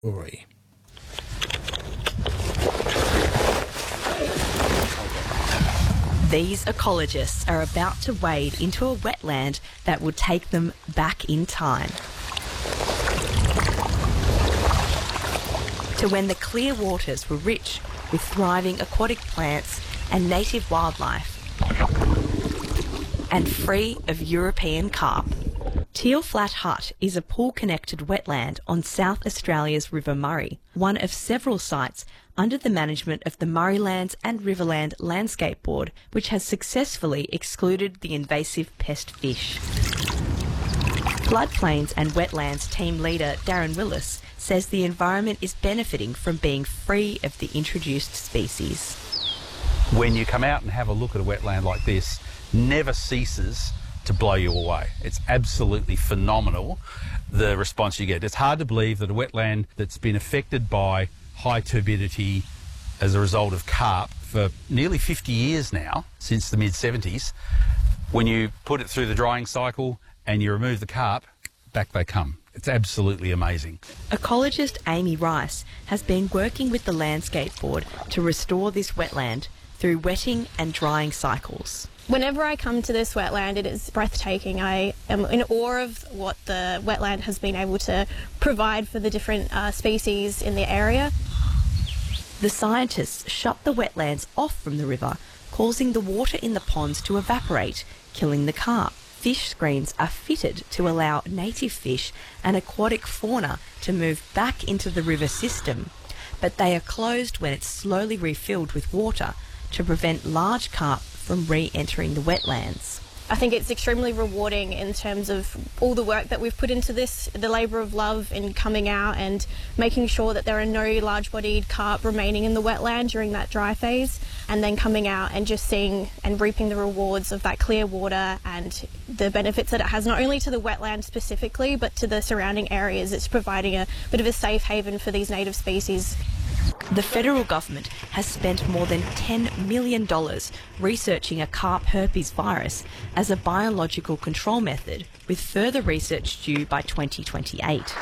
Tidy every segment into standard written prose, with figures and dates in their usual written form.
Oi. These ecologists are about to wade into a wetland that will take them back in time. To when the clear waters were rich with thriving aquatic plants and native wildlife, and free of European carp. Teal Flat Hut is a pool-connected wetland on South Australia's River Murray, one of several sites under the management of the Murraylands and Riverland Landscape Board, which has successfully excluded the invasive pest fish. Floodplains and Wetlands team leader Darren Willis says the environment is benefiting from being free of the introduced species. When you come out and have a look at a wetland like this, never ceases to blow you away. It's absolutely phenomenal, the response you get. It's hard to believe that a wetland that's been affected by high turbidity as a result of carp for nearly 50 years now, since the mid-70s, when you put it through the drying cycle and you remove the carp, back they come. It's absolutely amazing. Ecologist Amy Rice has been working with the Landscape Board to restore this wetland through wetting and drying cycles. Whenever I come to this wetland, it is breathtaking. I am in awe of what the wetland has been able to provide for the different species in the area. The scientists shut the wetlands off from the river, causing the water in the ponds to evaporate, killing the carp. Fish screens are fitted to allow native fish and aquatic fauna to move back into the river system, but they are closed when it's slowly refilled with water to prevent large carp from re-entering the wetlands. I think it's extremely rewarding in terms of all the work that we've put into this, the labour of love in coming out and making sure that there are no large-bodied carp remaining in the wetland during that dry phase, and then coming out and just seeing and reaping the rewards of that clear water and the benefits that it has not only to the wetland specifically but to the surrounding areas. It's providing a bit of a safe haven for these native species. The federal government has spent more than $10 million researching a carp herpes virus as a biological control method, with further research due by 2028.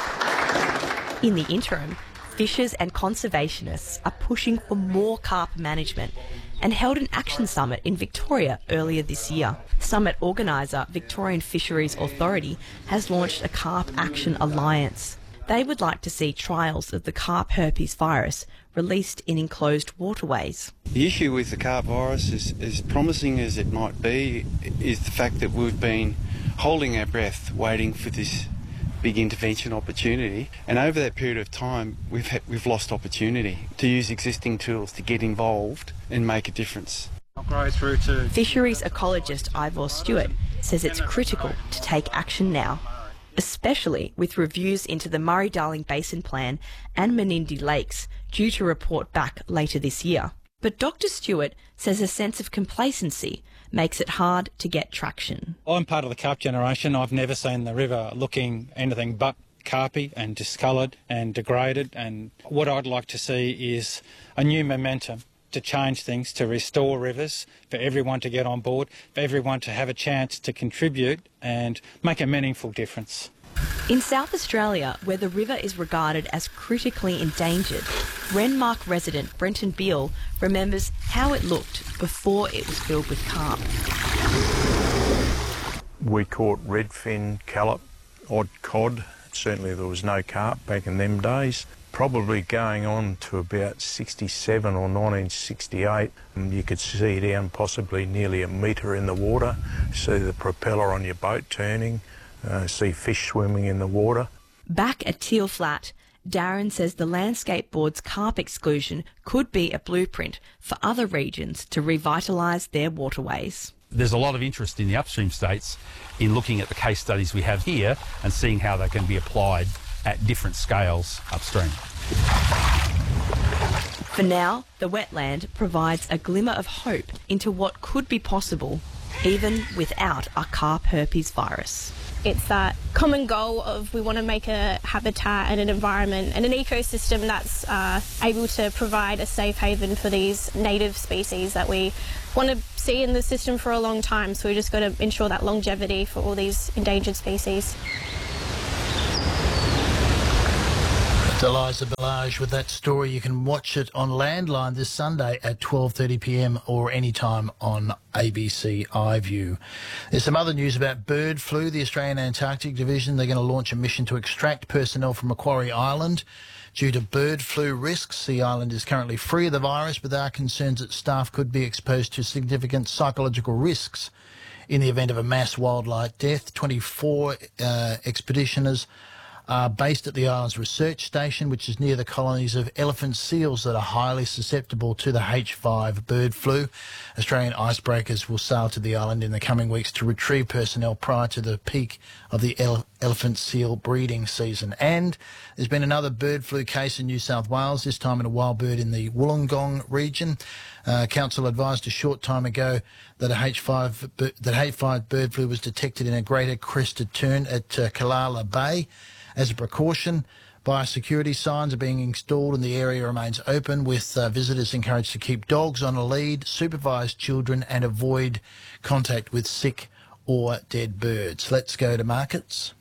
In the interim, fishers and conservationists are pushing for more carp management and held an action summit in Victoria earlier this year. Summit organiser Victorian Fisheries Authority has launched a Carp Action Alliance. They would like to see trials of the carp herpes virus released in enclosed waterways. The issue with the carp virus is, as promising as it might be, is the fact that we've been holding our breath waiting for this big intervention opportunity, and over that period of time we've lost opportunity to use existing tools to get involved and make a difference. Fisheries ecologist Ivor Stewart says it's critical to take action now, especially with reviews into the Murray-Darling Basin Plan and Menindee Lakes due to report back later this year. But Dr. Stewart says a sense of complacency makes it hard to get traction. I'm part of the carp generation. I've never seen the river looking anything but carpy and discoloured and degraded, and what I'd like to see is a new momentum to change things, to restore rivers, for everyone to get on board, for everyone to have a chance to contribute and make a meaningful difference. In South Australia, where the river is regarded as critically endangered, Renmark resident Brenton Beale remembers how it looked before it was filled with carp. We caught redfin, callop, odd cod. Certainly there was no carp back in them days. Probably going on to about 67 or 1968, you could see down possibly nearly a metre in the water, see the propeller on your boat turning, see fish swimming in the water. Back at Teal Flat, Darren says the Landscape Board's carp exclusion could be a blueprint for other regions to revitalise their waterways. There's a lot of interest in the upstream states in looking at the case studies we have here and seeing how they can be applied at different scales upstream. For now, the wetland provides a glimmer of hope into what could be possible even without a carp herpes virus. It's that common goal of we want to make a habitat and an environment and an ecosystem that's able to provide a safe haven for these native species that we want to see in the system for a long time. So we just got to ensure that longevity for all these endangered species. Eliza Bellage with that story. You can watch it on Landline this Sunday at 12:30pm or anytime on ABC iView. There's some other news about bird flu. The Australian Antarctic Division, they're going to launch a mission to extract personnel from Macquarie Island due to bird flu risks. The island is currently free of the virus, but there are concerns that staff could be exposed to significant psychological risks in the event of a mass wildlife death. 24 expeditioners are based at the island's research station, which is near the colonies of elephant seals that are highly susceptible to the H5 bird flu. Australian icebreakers will sail to the island in the coming weeks to retrieve personnel prior to the peak of the elephant seal breeding season. And there's been another bird flu case in New South Wales, this time in a wild bird in the Wollongong region. Council advised a short time ago that H5 bird flu was detected in a greater crested tern at Kalala Bay. As a precaution, biosecurity signs are being installed and the area remains open, with visitors encouraged to keep dogs on a lead, supervise children and avoid contact with sick or dead birds. Let's go to markets.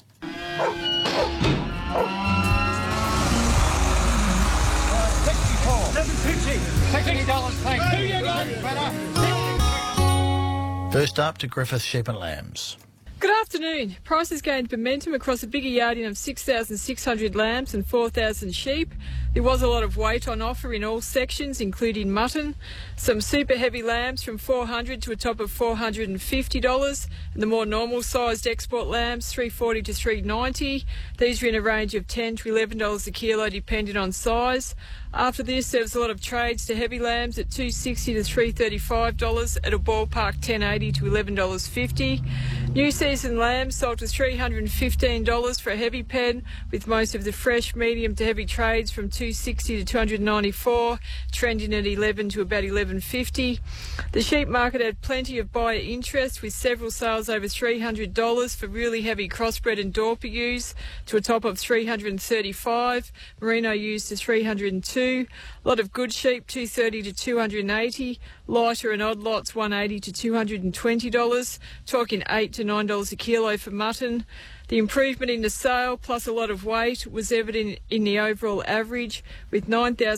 First up to Griffith Sheep and Lambs. Good afternoon. Prices gained momentum across a bigger yarding of 6,600 lambs and 4,000 sheep. There was a lot of weight on offer in all sections, including mutton. Some super heavy lambs from $400 to a top of $450, and the more normal sized export lambs $340 to $390. These are in a range of $10 to $11 a kilo, depending on size. After this, there was a lot of trades to heavy lambs at $260 to $335 at a ballpark $10.80 to $11.50. New season lambs sold to $315 for a heavy pen, with most of the fresh, medium to heavy trades from $260 to $294, trending at $11 to about $11.50. The sheep market had plenty of buyer interest, with several sales over $300 for really heavy crossbred and Dorper ewes to a top of $335, merino ewes to $302. A lot of good sheep $230 to $280, lighter and odd lots $180 to $220, talking $8 to $9 a kilo for mutton. The improvement in the sale, plus a lot of weight, was evident in the overall average, with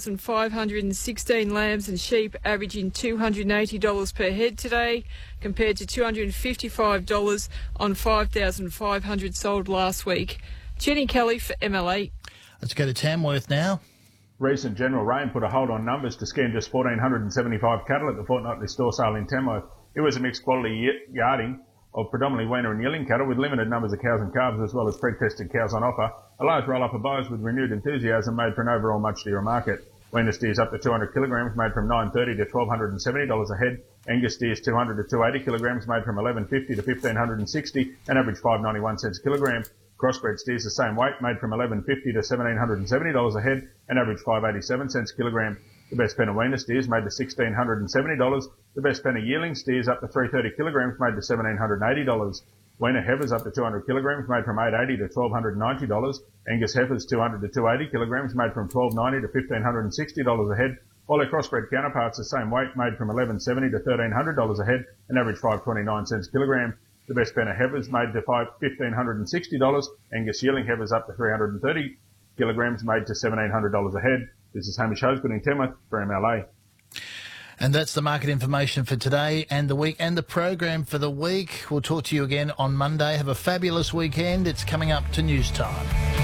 9,516 lambs and sheep averaging $280 per head today, compared to $255 on 5,500 sold last week. Jenny Kelly for MLA. Let's go to Tamworth now. Recent general rain put a hold on numbers to scan just 1,475 cattle at the fortnightly store sale in Tamworth. It was a mixed quality yarding of predominantly weaner and yearling cattle, with limited numbers of cows and calves as well as pre-tested cows on offer. A large roll-up of buyers with renewed enthusiasm made for an overall much dearer market. Weaner steers up to 200 kilograms made from $930 to $1,270 a head. Angus steers 200 to 280 kilograms made from $1,150 to $1,560 and average 5.91 cents a kilogram. Crossbred steers the same weight, made from $1,150 to $1,770 a head and average 5.87 cents a kilogram. The best pen of weaner steers made to $1,670. The best pen of yearling steers up to 330 kilograms made to $1,780. Weaner heifers up to 200 kilograms made from $880 to $1,290. Angus heifers 200 to 280 kilograms made from $1,290 to $1,560 a head. While their crossbred counterparts the same weight, made from $1,170 to $1,300 a head and average 5.29 cents a kilogram. The best pen of heifers made to $1,560. Angus yearling heifers up to 330 kilograms made to $1,700 a head. This is Hamish Hosgood in Tamworth for MLA. And that's the market information for today and the week and the program for the week. We'll talk to you again on Monday. Have a fabulous weekend. It's coming up to news time.